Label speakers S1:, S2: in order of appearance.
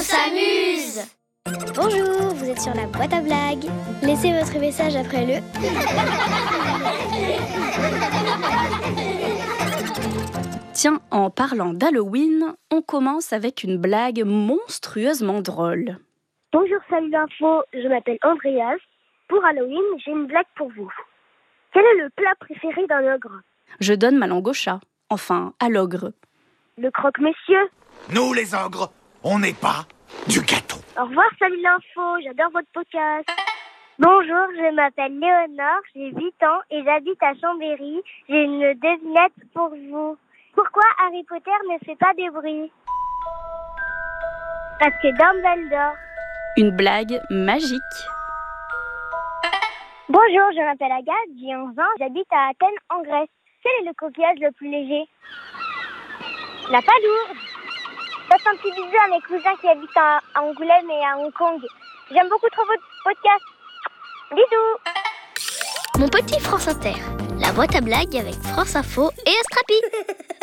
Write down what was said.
S1: s'amuse.
S2: Bonjour, vous êtes sur la boîte à blagues. Laissez votre message après le...
S3: Tiens, en parlant d'Halloween, on commence avec une blague monstrueusement drôle.
S4: Bonjour, salut l'info, je m'appelle Andreas. Pour Halloween, j'ai une blague pour vous. Quel est le plat préféré d'un ogre?
S3: Je donne ma langue au chat, enfin à l'ogre.
S4: Le croque-monsieur.
S5: Nous, les ogres, on n'est pas du gâteau.
S4: Au revoir, salut l'info, j'adore votre podcast. Bonjour, je m'appelle Léonore, j'ai 8 ans et j'habite à Chambéry. J'ai une devinette pour vous. Pourquoi Harry Potter ne fait pas de bruit? Parce que Dumbledore.
S3: Une blague magique.
S4: Bonjour, je m'appelle Agathe, j'ai 11 ans, j'habite à Athènes en Grèce. Quel est le coquillage le plus léger? La palourde. Passe un petit bisou à mes cousins qui habitent à Angoulême et à Hong Kong. J'aime beaucoup trop votre podcast. Bisous.
S1: Mon petit France Inter, la boîte à blagues avec France Info et Astrapi.